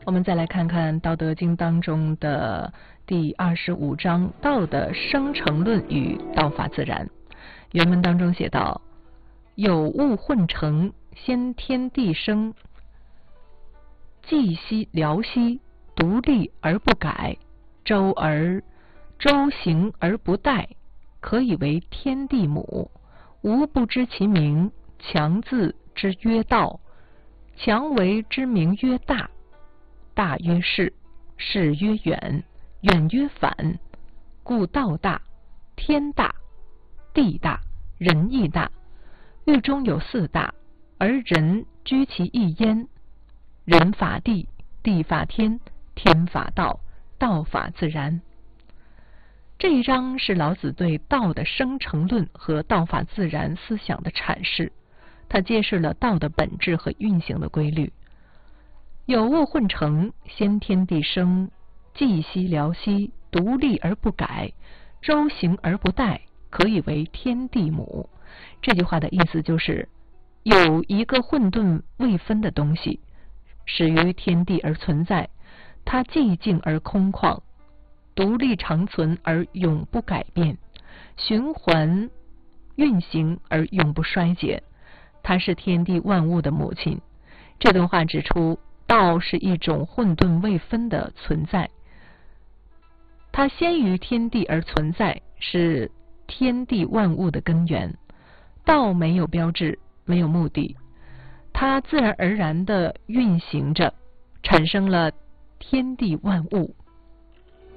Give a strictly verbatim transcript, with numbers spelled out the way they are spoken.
我们再来看看《道德经》当中的第二十五章《道的生成论与道法自然》。原文当中写道：有物混成，先天地生，寂兮寥兮，独立而不改，周而周行而不殆，可以为天地母。吾不知其名，强字之曰道，强为之名曰大。大曰是，是曰远，远曰反。故道大，天大，地大，人亦大。域中有四大，而人居其一焉。人法地，地法天，天法道，道法自然。这一章是老子对道的生成论和道法自然思想的阐释，它揭示了道的本质和运行的规律。有物混成，先天地生，寂兮寥兮，独立而不改，周行而不殆，可以为天地母。这句话的意思就是，有一个混沌未分的东西，始于天地而存在，它寂静而空旷，独立长存而永不改变，循环运行而永不衰竭，它是天地万物的母亲。这段话指出，道是一种混沌未分的存在，它先于天地而存在，是天地万物的根源。道没有标志，没有目的，它自然而然地运行着，产生了天地万物。